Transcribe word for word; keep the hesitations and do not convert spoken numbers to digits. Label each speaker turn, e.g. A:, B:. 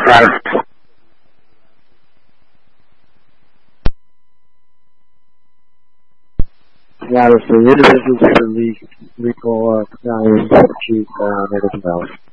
A: Travis. Travis, the individuals for legal, legal uh, clients, chief, uh, and everything else.